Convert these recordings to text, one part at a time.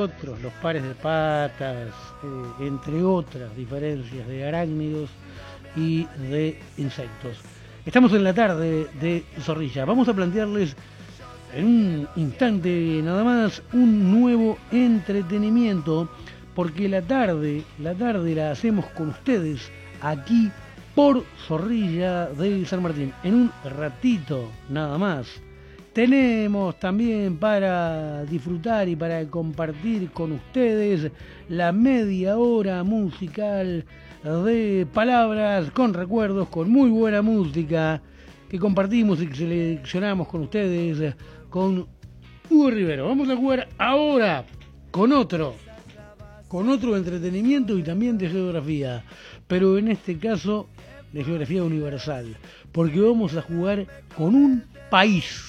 otros, los pares de patas, entre otras diferencias de arácnidos y de insectos. Estamos en la tarde de Zorrilla. Vamos a plantearles en un instante nada más un nuevo entretenimiento, porque la tarde la hacemos con ustedes aquí por Zorrilla de San Martín. En un ratito nada más tenemos también para disfrutar y para compartir con ustedes la media hora musical de palabras con recuerdos, con muy buena música que compartimos y que seleccionamos con ustedes con Hugo Rivero. Vamos a jugar ahora con otro entretenimiento y también de geografía, pero en este caso de geografía universal, porque vamos a jugar con un país.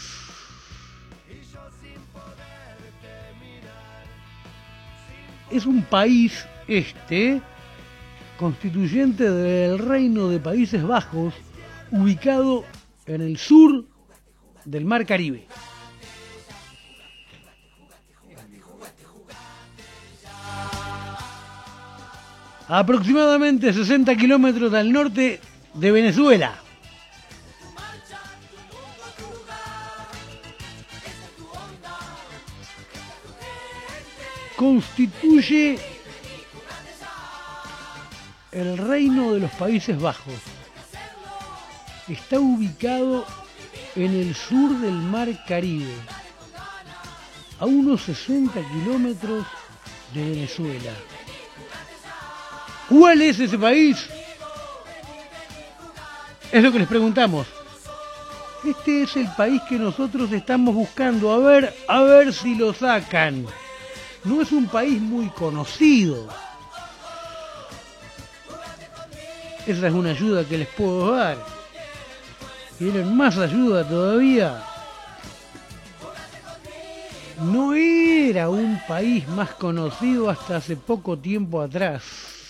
Es un país constituyente del Reino de Países Bajos, ubicado en el sur del Mar Caribe. Aproximadamente 60 kilómetros al norte de Venezuela. Constituye el Reino de los Países Bajos. Está ubicado en el sur del Mar Caribe, a unos 60 kilómetros de Venezuela. ¿Cuál es ese país? Es lo que les preguntamos. Este es el país que nosotros estamos buscando. A ver si lo sacan. No es un país muy conocido. Esa es una ayuda que les puedo dar. ¿Quieren más ayuda todavía? No era un país más conocido hasta hace poco tiempo atrás.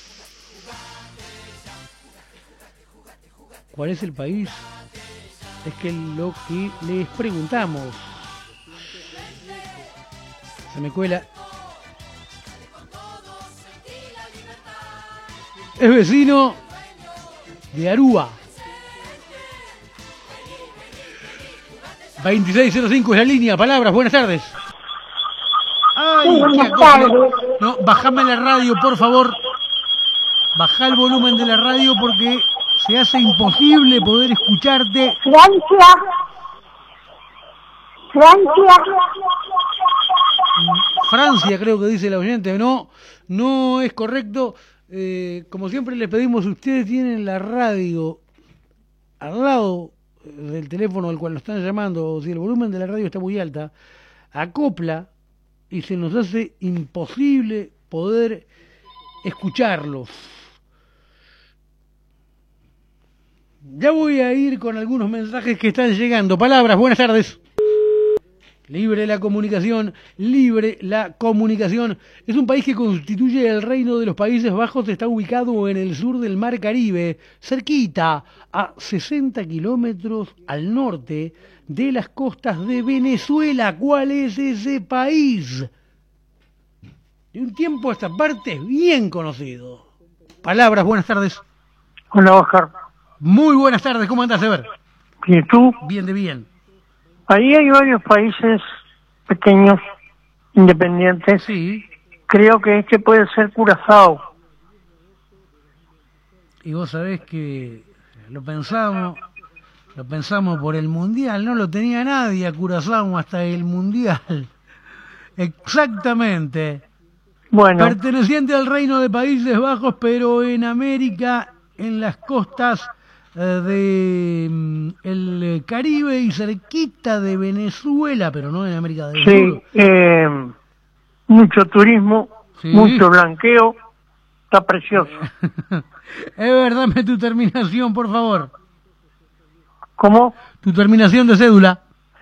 ¿Cuál es el país? Es que lo que les preguntamos. Se me cuela. Es vecino de Aruba. 2605 es la línea. Palabras, buenas tardes. Ay, sí, buenas tardes. No, bajame la radio, por favor. Bajá el volumen de la radio porque se hace imposible poder escucharte. Francia, creo que dice la oyente. No es correcto. Como siempre les pedimos, ustedes tienen la radio al lado del teléfono al cual lo están llamando, o si el volumen de la radio está muy alta, acopla y se nos hace imposible poder escucharlos. Ya voy a ir con algunos mensajes que están llegando. Palabras, buenas tardes. Libre la comunicación, libre la comunicación. Es un país que constituye el Reino de los Países Bajos, está ubicado en el sur del Mar Caribe, cerquita, a 60 kilómetros al norte de las costas de Venezuela. ¿Cuál es ese país? De un tiempo a esta parte es bien conocido. Palabras, buenas tardes. Hola, Oscar. Muy buenas tardes, ¿cómo andas, Eber? ¿Y tú? Bien de bien. Ahí hay varios países pequeños, independientes. Sí. Creo que este puede ser Curazao. Y vos sabés que lo pensamos por el Mundial, no lo tenía nadie a Curazao hasta el Mundial. Exactamente. Bueno. Perteneciente al Reino de Países Bajos, pero en América, en las costas de el Caribe y cerquita de Venezuela, pero no en América del Sur. Sí, mucho turismo, sí. Mucho blanqueo, está precioso. Ever, dame tu terminación, por favor. ¿Cómo? Tu terminación de cédula.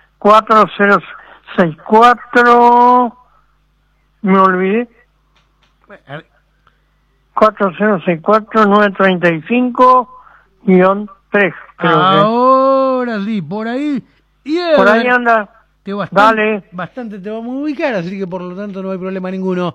4064, me olvidé. 4064-935-3. Ahora sí, por ahí. Por ahí anda. Bastante te vamos a ubicar, así que por lo tanto no hay problema ninguno.